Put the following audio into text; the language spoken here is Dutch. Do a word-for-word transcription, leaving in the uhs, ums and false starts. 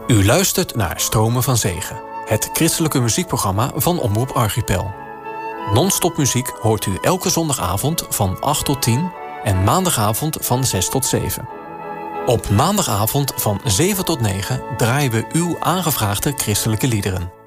U luistert naar Stromen van Zegen, het christelijke muziekprogramma van Omroep Archipel. Non-stop muziek hoort u elke zondagavond van acht tot tien en maandagavond van zes tot zeven. Op maandagavond van zeven tot negen draaien we uw aangevraagde christelijke liederen.